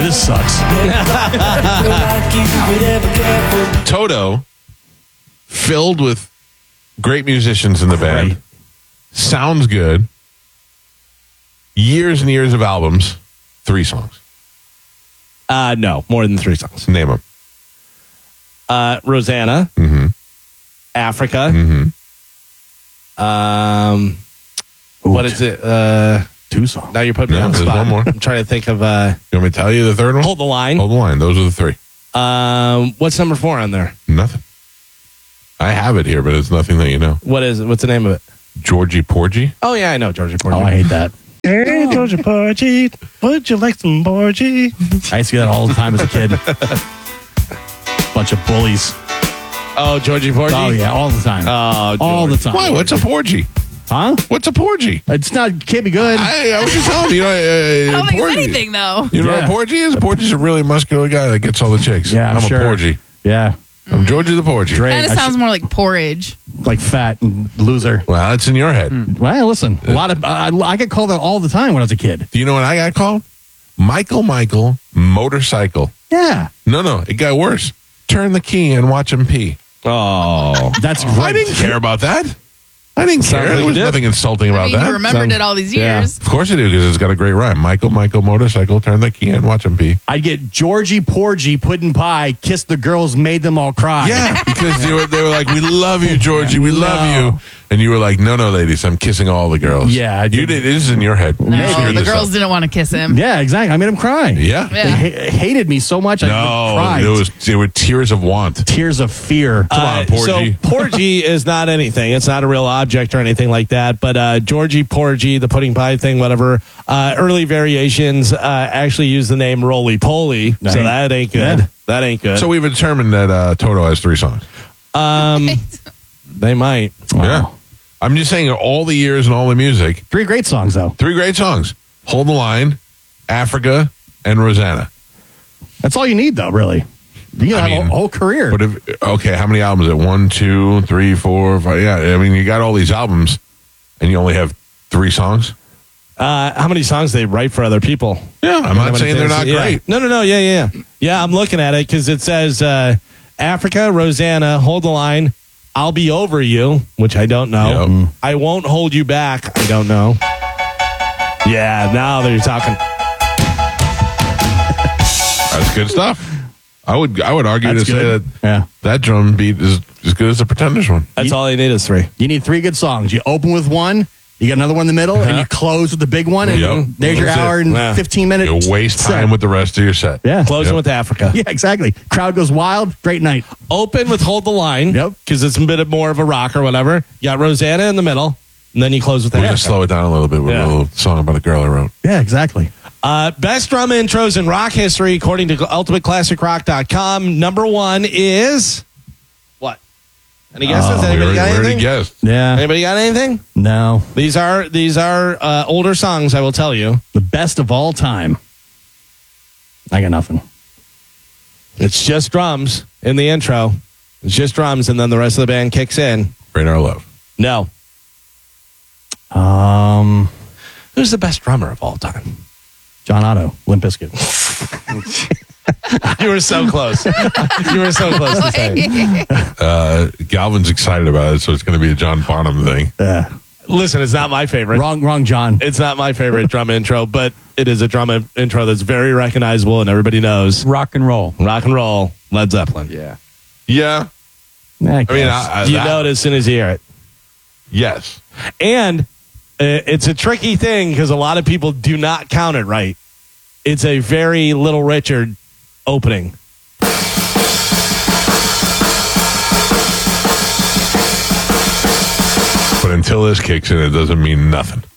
this sucks. Toto, filled with great musicians in the band. Right. Sounds good. Years and years of albums. 3 songs. No, more than 3 songs. Name them. Rosanna. Mm-hmm. Africa. Mm-hmm. What is it? 2 songs. Now you're putting me Yeah, on the there's spot. one more. I'm trying to think of You want me to tell you the third one? Hold the Line. Hold the line. Those are the 3. What's number 4 on there? Nothing. I have it here, but it's nothing that you know. What is it? What's the name of it? Georgie Porgy. Oh, yeah, I know Georgia Porgy. Oh, I hate that. Hey, Georgia Porgy, would you like some Porgy? I used to get that all the time as a kid. Bunch of bullies. Oh, Georgie Porgy? Oh, yeah, all the time. Oh, all the time. Why? What's a porgy? Huh? What's a porgy? It's not, can't be good. I was just telling you, I don't think it's porgy. anything, though. You know what Yeah. a porgy is? A porgy's a really muscular guy that gets all the chicks. Yeah, I'm sure. a porgy. Yeah. I'm Georgie the porgy. Great. And it I sounds more like porridge. like fat and loser. Well, it's in your head. Well, listen, a lot of I get called that all the time when I was a kid. Do you know what I got called? Michael Motorcycle. Yeah, No, it got worse. Turn the key and watch him pee. Oh. that's I right. didn't care about that. I didn't care. like There you was did. nothing insulting I about mean, you that. remembered it all these yeah. years. Of course I do, because it's got a great rhyme. Michael Motorcycle, turn the key and watch him pee. I'd get Georgie Porgy pudding pie, kiss the girls, made them all cry. Yeah, because they were like, we love you, Georgie, we love No. you. And you were like, no, ladies, I'm kissing all the girls. Yeah, I you did. did. It is in your head. No, You figured the this girls out. didn't want to kiss him. Yeah, exactly. I made them cry. Yeah. Yeah. They hated me so much. I cried. No, they were tears of want. Tears of fear. Come on, Porgy. So Porgy is not anything. It's not a real object or anything like that. But Georgie Porgy, the pudding pie thing, whatever. Early variations actually use the name Roly Poly. Right. So that ain't good. Yeah. That ain't good. So we've determined that Toto has 3 songs. They might. Wow. Yeah. I'm just saying, all the years and all the music, 3 great songs, though. 3 great songs. Hold the Line, Africa, and Rosanna. That's all you need, though, really. You can have a whole career. But okay, how many albums is it? 1, 2, 3, 4, 5. Yeah, I mean, you got all these albums, and you only have 3 songs. How many songs they write for other people? Yeah, I'm not saying they're not Yeah. great. No. Yeah. Yeah, I'm looking at it because it says Africa, Rosanna, Hold the Line, I'll Be Over You, which I don't know. Yep. I Won't Hold You Back, I don't know. Yeah, now they're talking. That's good stuff. I would argue That's to good. say that drum beat is as good as the Pretenders one. That's all I need is 3. You need 3 good songs. You open with one, you got another one in the middle, and you close with the big one, and Yep. there's your That's it. hour and Yeah. 15 minutes. You waste time set. with the rest of your set. Yeah. Closing Yep. with Africa. Yeah, exactly. Crowd goes wild. Great night. Open with Hold the Line. Yep. Because it's a bit more of a rock or whatever. You got Rosanna in the middle, and then you close with We're going to Africa. slow it down a little bit with Yeah. a little song about a girl I wrote. Yeah, exactly. Best drum intros in rock history, according to UltimateClassicRock.com. Number 1 is what? Any guesses? Anybody got we already anything? guessed. Yeah. Anybody got anything? No. These are older songs. I will tell you. The best of all time. I got nothing. It's just drums in the intro. It's just drums, and then the rest of the band kicks in. Rain Our Love. No. Who's the best drummer of all time? John Otto, Limp Bizkit. You were so close. You were so close to saying. Galvin's excited about it, so it's going to be a John Bonham thing. Listen, it's not my favorite. Wrong, John. It's not my favorite drum intro, but it is a drum intro that's very recognizable and everybody knows. Rock and roll. Rock and roll, Led Zeppelin. Yeah. Yeah. I I mean, guess. You know it as soon as you hear it. Yes. And it's a tricky thing because a lot of people do not count it right. It's a very Little Richard opening. But until this kicks in, it doesn't mean nothing.